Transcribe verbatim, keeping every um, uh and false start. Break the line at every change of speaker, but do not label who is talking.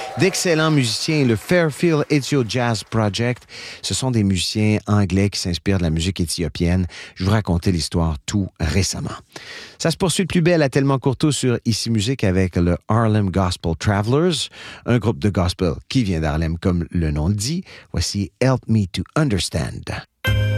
d'excellents musiciens, le Fairfield Ethio Jazz Project. Ce sont des musiciens anglais qui s'inspirent de la musique éthiopienne. Je vous racontais l'histoire tout récemment. Ça se poursuit de plus belle à Tellement Courteau sur Ici Musique avec le Harlem Gospel Travelers, un groupe de gospel qui vient d'Harlem comme le nom le dit. Voici Help Me to Understand.